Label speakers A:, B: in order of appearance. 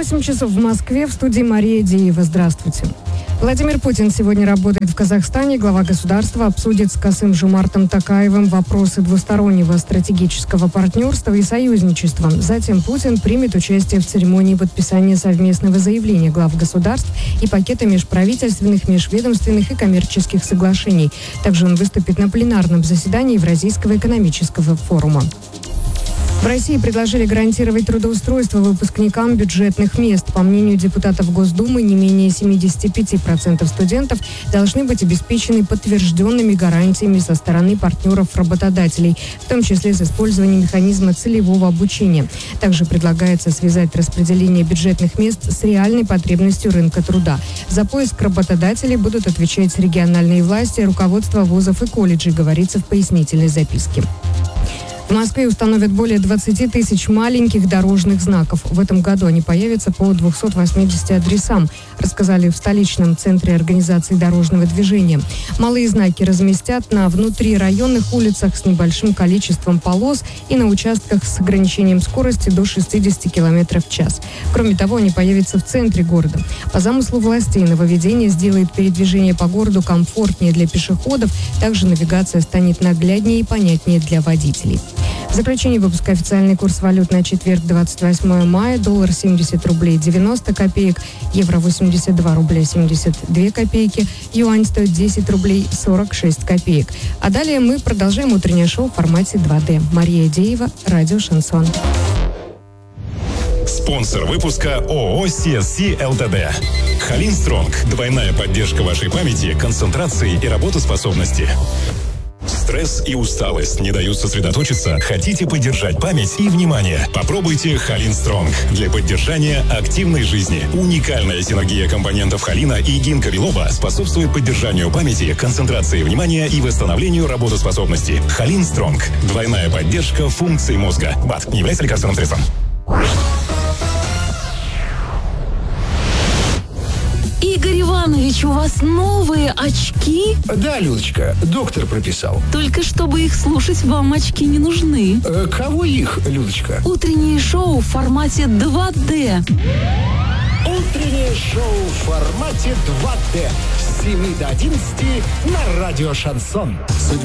A: 8 часов в Москве, в студии Мария Деева. Здравствуйте. Владимир Путин сегодня работает в Казахстане. Глава государства обсудит с Касым-Жомартом Токаевым вопросы двустороннего стратегического партнерства и союзничества. Затем Путин примет участие в церемонии подписания совместного заявления глав государств и пакета межправительственных, межведомственных и коммерческих соглашений. Также он выступит на пленарном заседании Евразийского экономического форума. В России предложили гарантировать трудоустройство выпускникам бюджетных мест. По мнению депутатов Госдумы, не менее 75% студентов должны быть обеспечены подтвержденными гарантиями со стороны партнеров-работодателей, в том числе с использованием механизма целевого обучения. Также предлагается связать распределение бюджетных мест с реальной потребностью рынка труда. За поиск работодателей будут отвечать региональные власти, руководство вузов и колледжей, говорится в пояснительной записке. В Москве установят более 20 тысяч маленьких дорожных знаков. В этом году они появятся по 280 адресам, рассказали в столичном центре организации дорожного движения. Малые знаки разместят на внутрирайонных улицах с небольшим количеством полос и на участках с ограничением скорости до 60 км в час. Кроме того, они появятся в центре города. По замыслу властей, нововведение сделает передвижение по городу комфортнее для пешеходов. Также навигация станет нагляднее и понятнее для водителей. В заключение выпуска официальный курс валют на четверг, 28 мая. Доллар 70 рублей 90 копеек, евро 82 рубля 72 копейки, юань стоит 10 рублей 46 копеек. А далее мы продолжаем утреннее шоу в формате 2D. Мария Деева, радио «Шансон».
B: Спонсор выпуска ООО CSC ЛТД. Халин Стронг. Двойная поддержка вашей памяти, концентрации и работоспособности. Стресс и усталость не дают сосредоточиться? Хотите поддержать память и внимание? Попробуйте Халин Стронг для поддержания активной жизни. Уникальная синергия компонентов холина и гинка билоба способствует поддержанию памяти, концентрации внимания и восстановлению работоспособности. Халин Стронг. Двойная поддержка функций мозга. БАД не является лекарственным средством.
C: Игорь Иванович, у вас новые очки?
D: Да, Людочка, доктор прописал.
C: Только чтобы их слушать, вам очки не нужны.
D: Кого их, Людочка?
C: Утреннее шоу в формате 2D.
D: Утреннее шоу в формате 2D. С 7 до 11 на радио «Шансон».